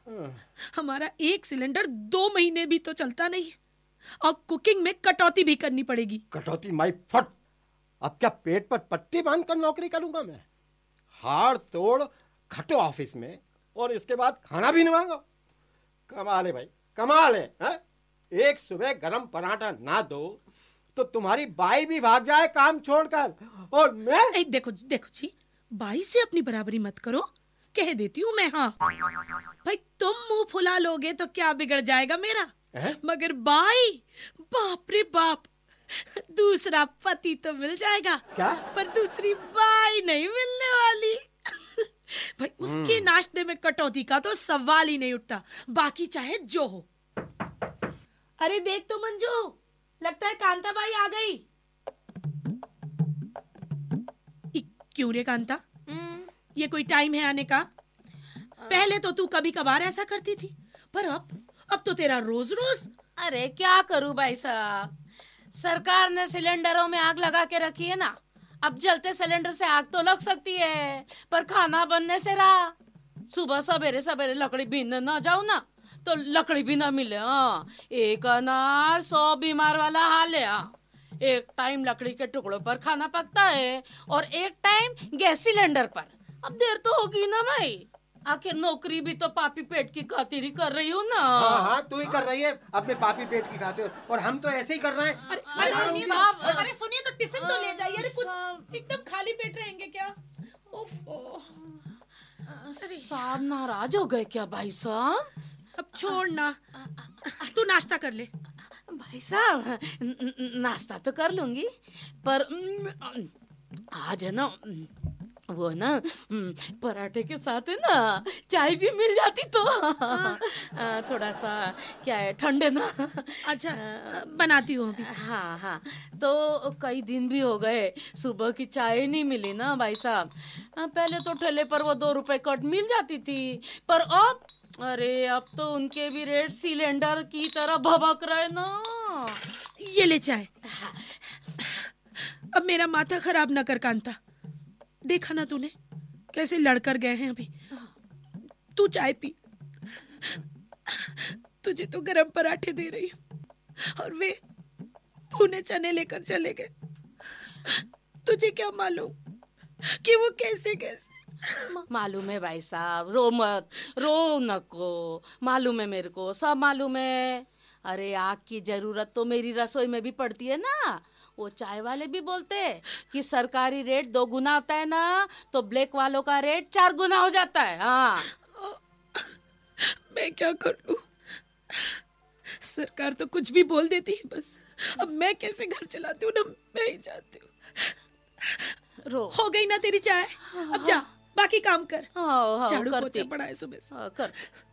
हमारा एक सिलेंडर 2 महीने भी तो चलता नहीं, और कुकिंग में कटौती भी करनी पड़ेगी। कटौती माई फट! अब क्या पेट पर पट्टी बांधकर नौकरी करूंगा मैं? हाड़ तोड़ खटो ऑफिस में और इसके बाद खाना भी नहीं मांगो। कमाल है भाई, कमाल है, हा? एक सुबह गरम पराठा ना दो तो तुम्हारी बाई भी भाग जाए काम छोड़कर, और मैं देखो जी, बाई से अपनी बराबरी मत करो, कह देती हूँ मैं। हाँ भाई, तुम मुंह फुला लोगे तो क्या बिगड़ जाएगा मेरा, मगर बाई, बाप रे बाप, दूसरा पति तो मिल जाएगा क्या? पर दूसरी बाई नहीं मिलने वाली। भाई उसके नाश्ते में कटौती का तो सवाल ही नहीं उठता, बाकी चाहे जो हो। अरे देख तो मंजू, लगता है कांता बाई आ गई। क्यों रे कांता, ये कोई टाइम है आने का? पहले तो तू कभी कभार ऐसा करती थी, पर अब तो तेरा रोज रोज। अरे क्या करूं भाई साहब, सरकार ने सिलेंडरों में आग लगा के रखी है ना। अब जलते सिलेंडर से आग तो लग सकती है, पर खाना बनने से रहा। सुबह सवेरे सवेरे लकड़ी बीनने ना जाऊं ना तो लकड़ी भी ना मिले। एक अनार 100 बीमार वाला हाल है। एक टाइम लकड़ी के टुकड़ों पर खाना पकता है और एक टाइम गैस सिलेंडर पर। अब देर तो होगी ना भाई, आखिर नौकरी भी तो पापी पेट की खातिर ही कर रही हूँ ना। हाँ, तू ही कर रही है अपने पापी पेट की खातिर, और हम तो ऐसे ही कर रहे हैं। अरे सुनिए तो टिफिन तो ले जाइए। अरे कुछ एकदम खाली पेट रहेंगे क्या? साहब नाराज हो गए क्या भाई साहब? अब छोड़ ना, तू नाश्ता कर ले। भाई साहब नाश्ता तो कर लूंगी, पर आज है ना वो ना पराठे के साथ है ना चाय भी मिल जाती तो थोड़ा सा क्या है, ठंडे ना। अच्छा बनाती हूँ अभी। हाँ, तो कई दिन भी हो गए सुबह की चाय नहीं मिली ना भाई साहब। पहले तो ठेले पर वो 2 रुपए कट मिल जाती थी, पर अब तो उनके भी रेट सिलेंडर की तरह भभक रहे ना। ये ले चाय। अब मेरा माथा खराब ना कर कांता, देखा ना तूने कैसे लड़कर गए हैं अभी। तू चाय पी, तुझे तो गरम पराठे दे रही हूँ और वे भुने चने लेकर चले गए। तुझे क्या मालूम कि वो कैसे मालूम है भाई साहब, रो मत, रो नको, मालूम है मेरे को, सब मालूम है। अरे आग की जरूरत तो मेरी रसोई में भी पड़ती है ना। वो चाय वाले भी बोलते हैं कि सरकारी रेट 2 गुना होता है ना, तो ब्लैक वालों का रेट 4 गुना हो जाता है। हाँ, मैं क्या कर लूं? सरकार तो कुछ भी बोल देती है बस। अब मैं कैसे घर चलाती हूँ ना, मैं ही जानती हूँ। हो गई ना तेरी चाय? अब जा बाकी काम कर। हाँ, झाड़ू करती। पोछा पड़ा है सुबह से। कर।